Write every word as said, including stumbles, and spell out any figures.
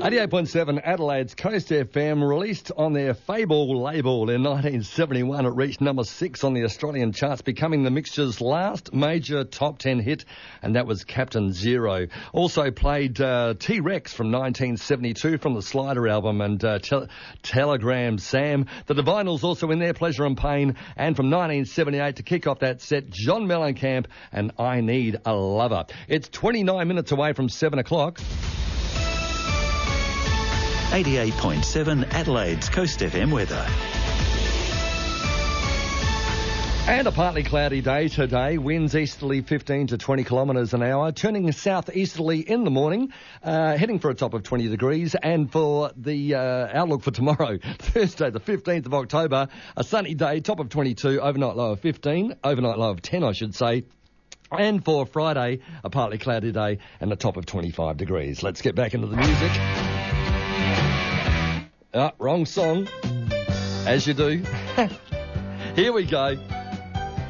eighty-eight point seven Adelaide's Coast F M, released on their Fable label in nineteen seventy-one. It reached number six on the Australian charts, becoming the mixture's last major top ten hit, and that was Captain Zero. Also played uh, T-Rex from nineteen seventy-two from the Slider album, and uh, te- Telegram Sam. The Divinals also in there, Pleasure and Pain, and from nineteen seventy-eight to kick off that set, John Mellencamp and I Need a Lover. It's twenty-nine minutes away from seven o'clock. eighty-eight point seven Adelaide's Coast F M weather. And a partly cloudy day today. Winds easterly fifteen to twenty kilometres an hour, turning southeasterly in the morning, uh, heading for a top of twenty degrees. And for the uh, outlook for tomorrow, Thursday the fifteenth of October, a sunny day, top of twenty-two, overnight low of fifteen, overnight low of ten, I should say. And for Friday, a partly cloudy day and a top of twenty-five degrees. Let's get back into the music. Ah, wrong song, as you do. Here we go.